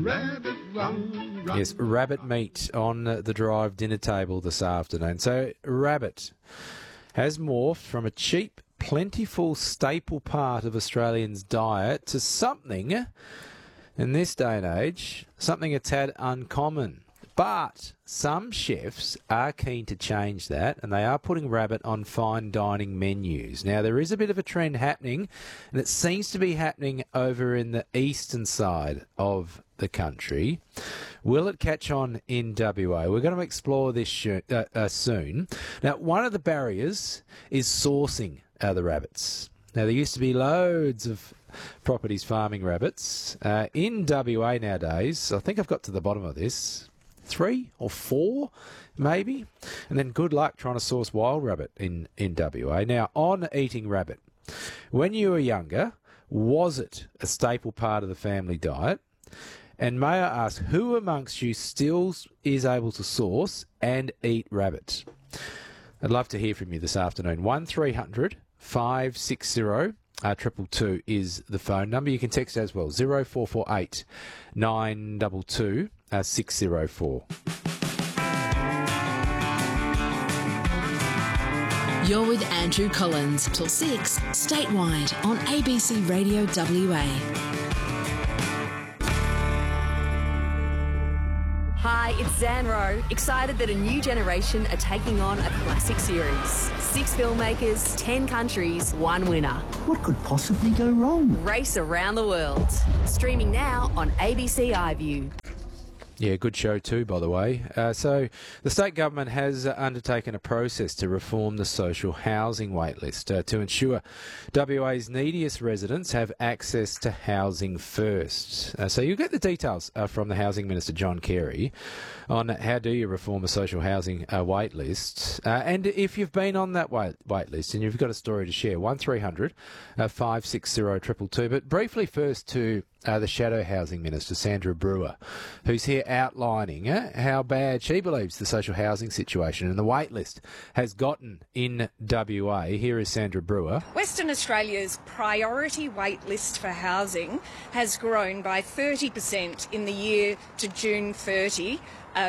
rabbit, run, run. Yes, rabbit meat on the Drive dinner table this afternoon. So rabbit has morphed from a cheap, plentiful staple part of Australians' diet to something, in this day and age, something a tad uncommon. But some chefs are keen to change that, and they are putting rabbit on fine dining menus. Now, there is a bit of a trend happening, and it seems to be happening over in the eastern side of the country. Will it catch on in WA? We're going to explore this soon. Now, one of the barriers is sourcing the rabbits. Now, there used to be loads of properties farming rabbits. In WA nowadays, I think I've got to the bottom of this, 3 or 4 maybe, and then good luck trying to source wild rabbit in WA. Now, on eating rabbit, when you were younger, was it a staple part of the family diet? And may I ask, who amongst you still is able to source and eat rabbit? I'd love to hear from you this afternoon. 1300 560 222 is the phone number. You can text as well, 0448 922 604. You're with Andrew Collins till 6 statewide on ABC Radio WA. Hi, it's Zan Rowe, excited that a new generation are taking on a classic series. 6 filmmakers, 10 countries, 1 winner. What could possibly go wrong? Race around the world. Streaming now on ABC iView. Yeah, good show too, by the way. So the state government has undertaken a process to reform the social housing waitlist to ensure WA's neediest residents have access to housing first. So you'll get the details from the Housing Minister, John Carey, on how do you reform a social housing waitlist. And if you've been on that waitlist and you've got a story to share, 1300 560 222. But briefly first to the Shadow Housing Minister, Sandra Brewer, who's here outlining how bad she believes the social housing situation and the wait list has gotten in WA. Here is Sandra Brewer. Western Australia's priority wait list for housing has grown by 30% in the year to June 30,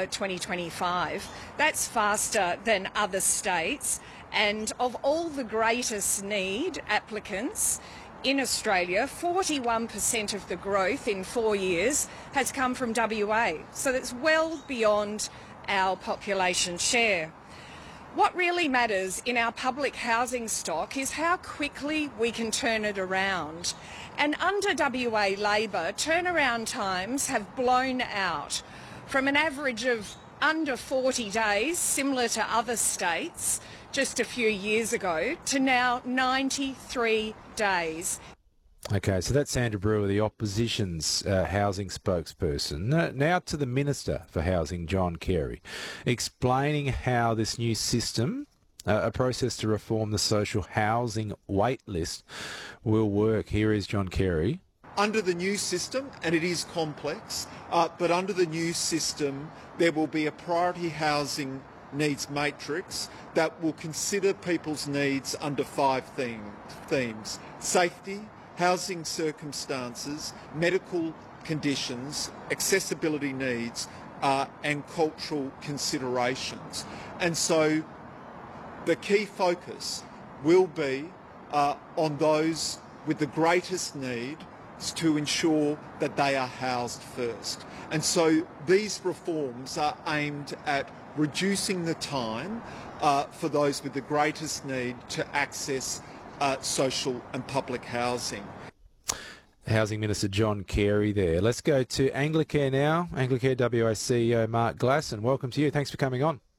2025. That's faster than other states. And of all the greatest need applicants in Australia, 41% of the growth in 4 years has come from WA. So that's well beyond our population share. What really matters in our public housing stock is how quickly we can turn it around. And under WA Labor, turnaround times have blown out from an average of under 40 days, similar to other states, just a few years ago, to now 93 days. Okay, so that's Sandra Brewer, the opposition's housing spokesperson. Now to the Minister for Housing, John Carey, explaining how this new system, a process to reform the social housing wait list, will work. Here is John Carey. Under the new system, and it is complex, but under the new system, there will be a priority housing needs matrix that will consider people's needs under 5 themes: safety, housing circumstances, medical conditions, accessibility needs, and cultural considerations. And so the key focus will be on those with the greatest need to ensure that they are housed first. And so these reforms are aimed at reducing the time for those with the greatest need to access social and public housing. Housing Minister John Carey there. Let's go to Anglicare now. Anglicare WA CEO Mark Glasson. Welcome to you. Thanks for coming on.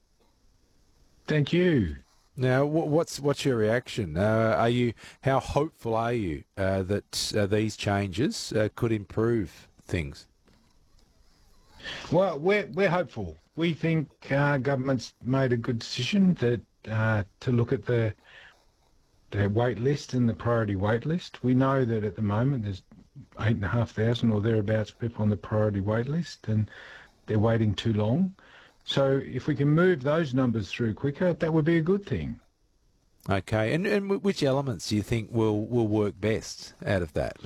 Thank you. Now, what's your reaction? How hopeful are you that these changes could improve things? Well, we're hopeful. We think government's made a good decision that to look at the wait list and the priority wait list. We know that at the moment there's 8,500 or thereabouts people on the priority wait list, and they're waiting too long. So if we can move those numbers through quicker, that would be a good thing. Okay, and which elements do you think will work best out of that?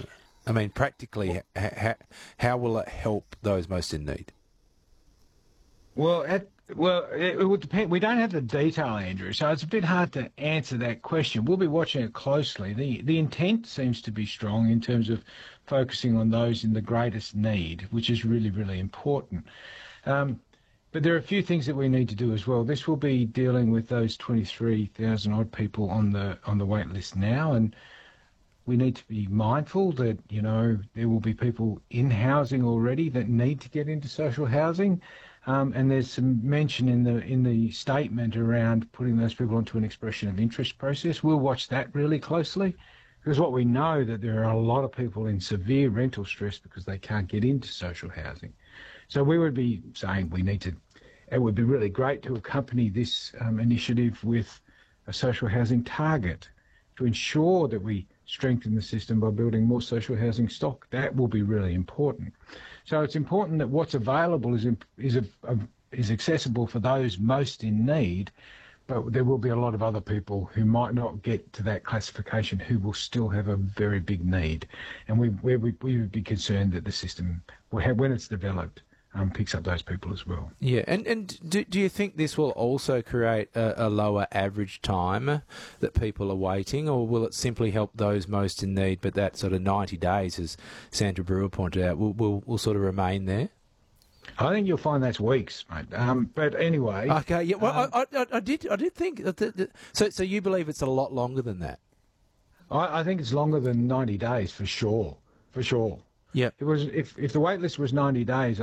I mean, practically, how will it help those most in need? Well, it would depend. We don't have the detail, Andrew, so it's a bit hard to answer that question. We'll be watching it closely. The intent seems to be strong in terms of focusing on those in the greatest need, which is really, really important. But there are a few things that we need to do as well. This will be dealing with those 23,000 odd people on the wait list now, and we need to be mindful that, you know, there will be people in housing already that need to get into social housing. And there's some mention in the statement around putting those people onto an expression of interest process. We'll watch that really closely, because what we know that there are a lot of people in severe rental stress because they can't get into social housing. So we would be saying it would be really great to accompany this initiative with a social housing target to ensure that we strengthen the system by building more social housing stock. That will be really important. So it's important that what's available is accessible for those most in need, but there will be a lot of other people who might not get to that classification who will still have a very big need. And we would be concerned that the system, when it's developed, picks up those people as well. Yeah, and do you think this will also create a lower average time that people are waiting, or will it simply help those most in need, but that sort of 90 days, as Sandra Brewer pointed out, will sort of remain there? I think you'll find that's weeks, mate. But anyway... Okay, yeah, well, I did think... So you believe it's a lot longer than that? I think it's longer than 90 days, for sure. For sure. Yeah. If the wait list was 90 days,